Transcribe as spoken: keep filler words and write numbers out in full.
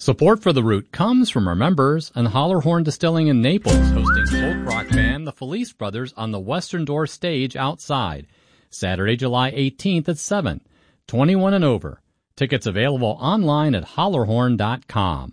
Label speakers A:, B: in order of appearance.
A: Support for The Root comes from our members and Hollerhorn Distilling in Naples, hosting folk rock band The Felice Brothers on the Western Door stage outside, Saturday, July eighteenth at seven. twenty-one and over. Tickets available online at hollerhorn dot com.